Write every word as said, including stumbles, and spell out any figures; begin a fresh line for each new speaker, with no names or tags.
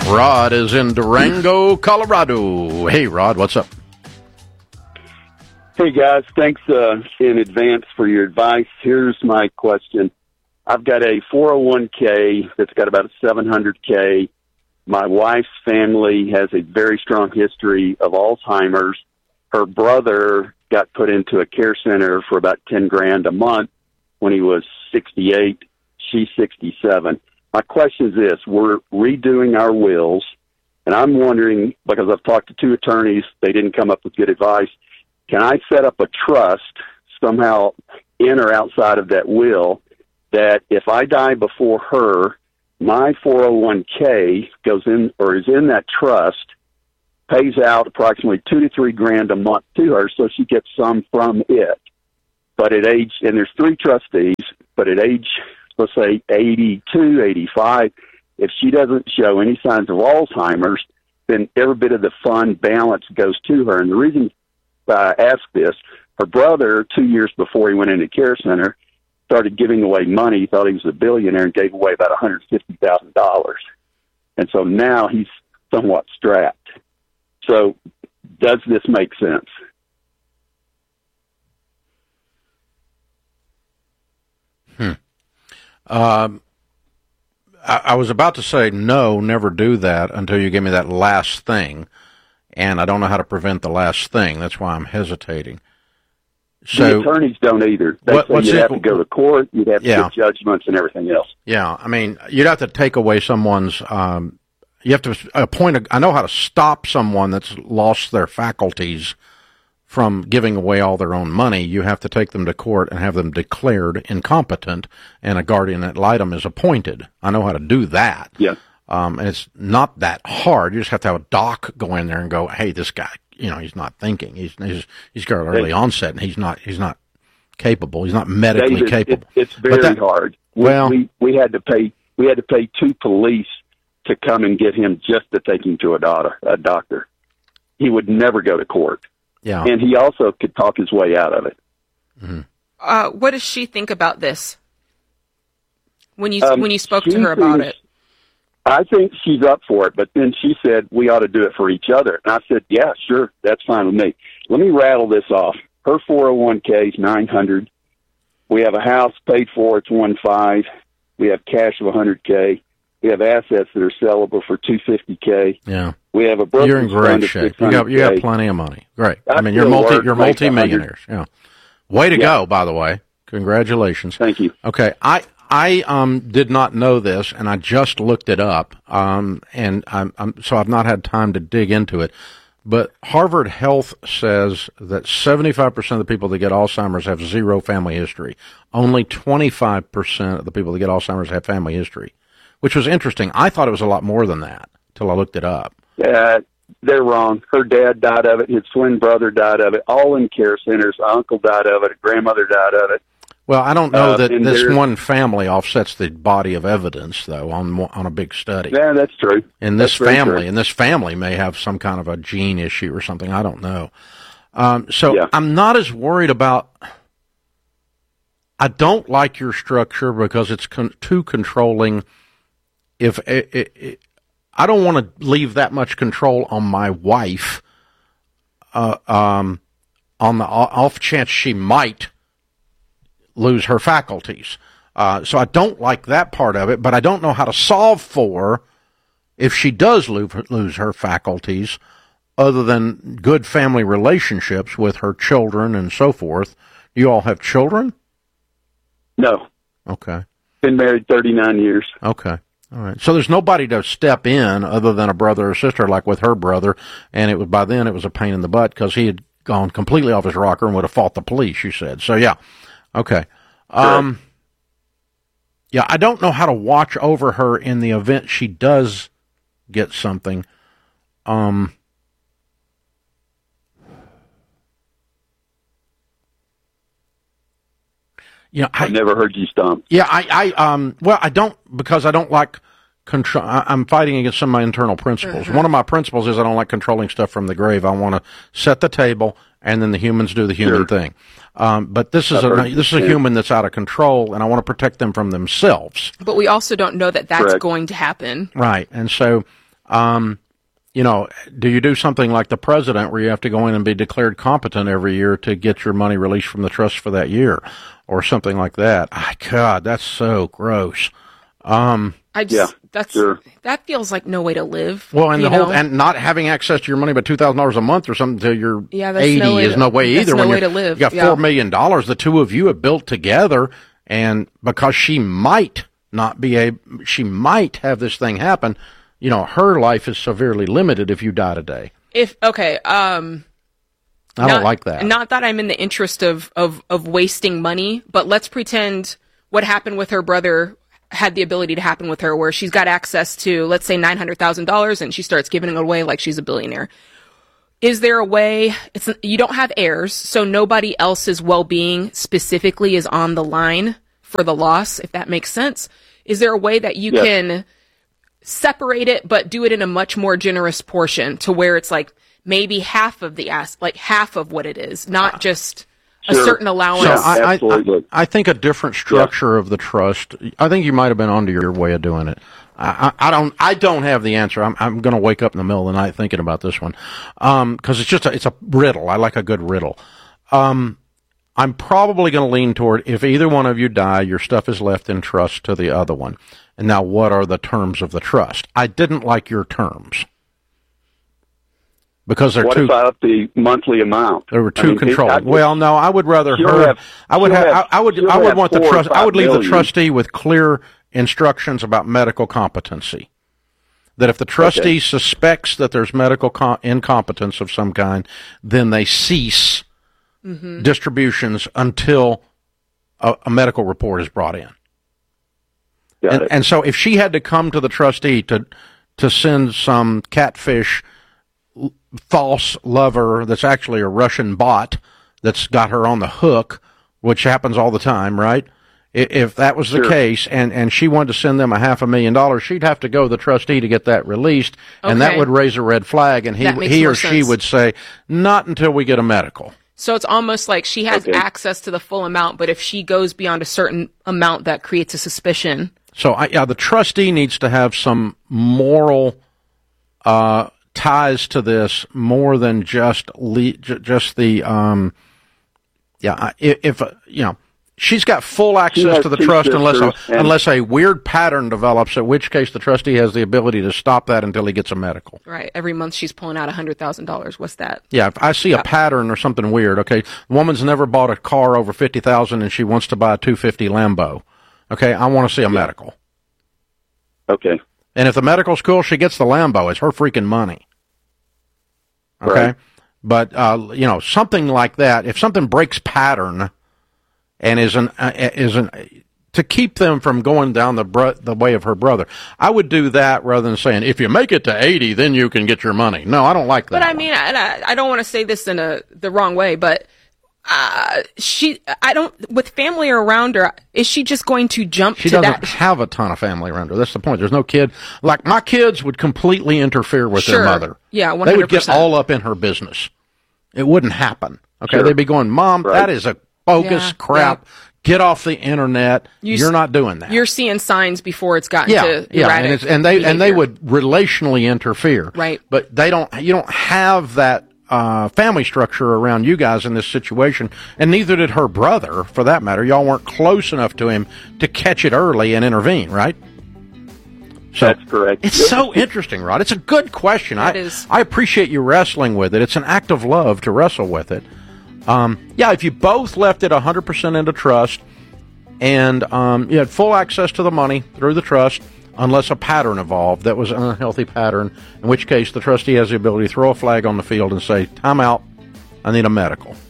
Rod is in Durango, Colorado. Hey, Rod, what's up?
Hey, guys. Thanks uh, in advance for your advice. Here's my question. I've got a four oh one k that's got about a seven hundred k. My wife's family has a very strong history of Alzheimer's. Her brother got put into a care center for about ten grand a month when he was sixty-eight. She's sixty-seven. My question is this. We're redoing our wills, and I'm wondering, because I've talked to two attorneys, they didn't come up with good advice. Can I set up a trust somehow in or outside of that will that if I die before her, my four oh one k goes in or is in that trust, pays out approximately two to three grand a month to her, so she gets some from it. But at age, and there's three trustees, but at age, let's say eighty-two, eighty-five, if she doesn't show any signs of Alzheimer's, then every bit of the fund balance goes to her. And the reason I ask this, her brother, two years before he went into care center, started giving away money. He thought he was a billionaire and gave away about one hundred fifty thousand dollars. And so now he's somewhat strapped. So does this make sense?
Hmm. Um, I, I was about to say, no, never do that until you give me that last thing. And I don't know how to prevent the last thing. That's why I'm hesitating. So,
the attorneys don't either. They
what,
say you'd
it,
have to go to court, you'd have to
yeah.
get judgments and everything else.
Yeah, I mean, you'd have to take away someone's, um, you have to appoint, a, I know how to stop someone that's lost their faculties from giving away all their own money. You have to take them to court and have them declared incompetent, and a guardian ad litem is appointed. I know how to do that.
Yeah.
Um, and it's not that hard. You just have to have a doc go in there and go, hey, this guy, you know, he's not thinking. He's he's he's got an early onset, and he's not he's not capable. He's not medically
David,
capable.
It, it's very
that,
hard. We,
well,
we we had to pay we had to pay two police to come and get him just to take him to a doctor. A doctor. He would never go to court.
Yeah,
and he also could talk his way out of it.
Mm-hmm.
Uh, what does she think about this? When you
Um,
when you spoke to her about
thinks,
it,
I think she's up for it, but then she said we ought to do it for each other, and I said, yeah, sure, that's fine with me. Let me rattle this off. Her four oh one k is nine hundred. We have a house paid for, it's one five. We have cash of one hundred k. We have assets that are sellable for two fifty k.
Yeah.
We have a brokerage
You're in
fund
great
of
shape. You got you got plenty of money. Great. I,
I
mean, you're
still
multi
work,
you're
make
multi-millionaires. Yeah. Way to
Yeah.
go, by the way. Congratulations.
Thank you.
Okay. I I um did not know this, and I just looked it up. Um and I'm, I'm so I've not had time to dig into it. But Harvard Health says that seventy-five percent of the people that get Alzheimer's have zero family history. Only twenty-five percent of the people that get Alzheimer's have family history, which was interesting. I thought it was a lot more than that till I looked it up.
Uh, they're wrong. Her dad died of it. His twin brother died of it. All in care centers. Her uncle died of it. Her grandmother died of it.
Well, I don't know
uh,
that this
there,
one family offsets the body of evidence, though, on on a big study.
Yeah, that's true.
In this
that's
family, and this family may have some kind of a gene issue or something. I don't know. Um, so
yeah.
I'm not as worried about. I don't like your structure because it's con- too controlling. If it, it, it, I don't want to leave that much control on my wife, uh, um, on the off chance she might lose her faculties. Uh, so I don't like that part of it, but I don't know how to solve for if she does lose, lose her faculties other than good family relationships with her children and so forth. You all have children?
No.
Okay.
Been married thirty-nine years.
Okay. All right. So there's nobody to step in other than a brother or sister, like with her brother, and it was by then it was a pain in the butt because he had gone completely off his rocker and would have fought the police, you said. So, yeah. Okay. Um,
sure.
Yeah, I don't know how to watch over her in the event she does get something. Um, you know, I,
I've never heard you stomp.
Yeah, I, I, um, well, I don't, because I don't like control. I'm fighting against some of my internal principles. Mm-hmm. One of my principles is I don't like controlling stuff from the grave. I want to set the table, and then the humans do the human
sure.
thing. Um, but this is a this is a human that's out of control, and I want to protect them from themselves.
But we also don't know that that's
Correct.
going to happen.
Right, and so Um, you know, do you do something like the president where you have to go in and be declared competent every year to get your money released from the trust for that year or something like that? Oh, God, that's so gross. Um,
I just,
yeah,
that's,
sure.
that feels like no way to live.
Well, and the
know?
whole, and not having access to your money but two thousand dollars a month or something until you're
yeah, that's
eighty
no way
is
to,
no way
that's
either.
no
when
way
you're,
to live.
You got
yeah.
four million dollars the two of you have built together, and because she might not be able, she might have this thing happen, you know, her life is severely limited if you die today.
If, okay, um,
I
not,
don't like that.
Not that I'm in the interest of, of, of wasting money, but let's pretend what happened with her brother had the ability to happen with her, where she's got access to, let's say, nine hundred thousand dollars and she starts giving it away like she's a billionaire. Is there a way, it's, you don't have heirs, so nobody else's well-being specifically is on the line for the loss, if that makes sense? Is there a way that you
yes.
can separate it, but do it in a much more generous portion to where it's like maybe half of the ass, like half of what it is, not just
sure.
a certain allowance?
So I,
Absolutely.
I, I think a different structure yeah. of the trust. I think you might have been onto your way of doing it. I, I, I don't. I don't have the answer. I'm, I'm going to wake up in the middle of the night thinking about this one, um, because it's just a, it's a riddle. I like a good riddle. Um, I'm probably going to lean toward if either one of you die, your stuff is left in trust to the other one. And now, what are the terms of the trust? I didn't like your terms because they're
what
too.
What about the monthly amount?
They were too
I mean,
controlling.
it, I,
well, no, I would rather her.
Have,
I would have.
have.
I, I would. I would want the trust. I would leave million. the trustee with clear instructions about medical competency. That if the trustee okay. suspects that there's medical com- incompetence of some kind, then they cease mm-hmm. distributions until a, a medical report is brought in. And, and so if she had to come to the trustee to to send some catfish false lover that's actually a Russian bot that's got her on the hook, which happens all the time, right? If that was the sure. case, and, and she wanted to send them a half a million dollars, she'd have to go to the trustee to get that released, okay. and that would raise a red flag, and he he or sense. she would say, not until we get a medical. So
it's almost like she has okay. access to the full amount, but if she goes beyond a certain amount, that creates a suspicion.
So I, yeah, the trustee needs to have some moral uh, ties to this more than just le- j- just the um, yeah. If, if uh, you know. She's got full access to the trust unless a, unless a weird pattern develops, at which case the trustee has the ability to stop that until he gets a medical.
Right. Every month she's pulling out one hundred thousand dollars. What's that?
Yeah, if I see yeah. a pattern or something weird, okay, the woman's never bought a car over fifty thousand dollars and she wants to buy a two fifty Lambo. Okay, I want to see a yeah. medical.
Okay.
And if the medical's cool, she gets the Lambo. It's her freaking money. Okay?
Right.
But, uh, you know, something like that, if something breaks pattern... And is an uh, is an to keep them from going down the bro- the way of her brother. I would do that rather than saying if you make it to eighty, then you can get your money. No, I don't like that.
But I
one.
mean, I, I don't want to say this in a the wrong way, but uh, she, I don't with family around her. Is she just going to jump?
She
to
doesn't
that?
have a ton of family around her. That's the point. There's no kid like my kids would completely interfere with
sure.
their mother.
Yeah, one hundred percent.
They would get all up in her business. It wouldn't happen. Okay,
sure.
They'd be going, Mom, right. that is a bogus
yeah,
crap.
Yeah.
Get off the internet. You, You're not doing that.
You're seeing signs before it's gotten
yeah,
to
yeah,
erratic
and, it's, and they
behavior.
and they would relationally interfere.
Right.
But they don't. You don't have that uh, family structure around you guys in this situation, and neither did her brother, for that matter. Y'all weren't close enough to him to catch it early and intervene, right?
So that's correct.
It's so interesting, Rod. It's a good question.
It
I
is.
I appreciate you wrestling with it. It's an act of love to wrestle with it. Um, yeah, if you both left it one hundred percent into trust. And um, you had full access to the money through the trust, unless a pattern evolved that was an unhealthy pattern, in which case the trustee has the ability to throw a flag on the field and say, time out, I need a medical.